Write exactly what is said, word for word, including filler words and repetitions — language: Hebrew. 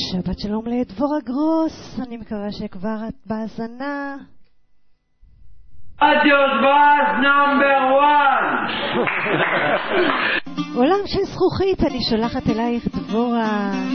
שבת שלום לדבורה גרוס, אני מקווה שכבר את בהזנה. רדיו דבש נאמבר וואן. עולם של זכוכית, אני שולחת אלייך דבורה.